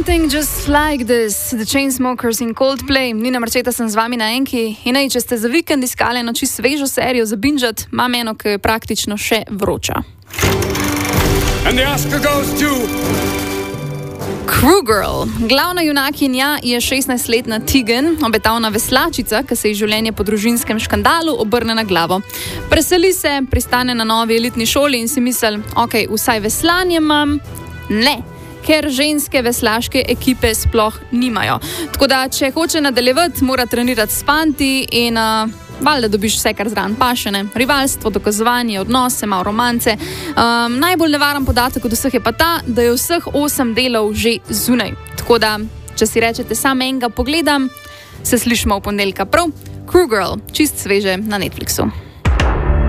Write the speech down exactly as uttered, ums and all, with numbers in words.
Something Just Like This, The Chainsmokers in Coldplay. Nina Marčeta sem z vami na enki. In ej, če ste za vikend iskali eno čisto svežo serijo za binžat, imam eno, ki je praktično še vroča. And the Oscar goes to Crew Girl. Glavna junakinja je šestnajstletna Tegan, obetavna veslačica, ki se ji življenje po družinskem škandalu obrne na glavo. Preseli se, pristane na novi elitni šoli in si misli, ok, vsaj veslanje imam. Ne, ker ženske veslaške ekipe sploh nimajo. Tako da, če hoče nadaljevati, mora trenirati s fanti in uh, valjda dobiš vse, kar zraven paše, ne? Rivalstvo, dokazovanje, odnose, malo romance. Um, najbolj nevaren podatek od vseh je pa ta, da je vseh osem delov že zunaj. Tako da, če si rečete sam enega pogledam, se slišimo v ponedeljka prav. Crew Girl, čist sveže na Netflixu.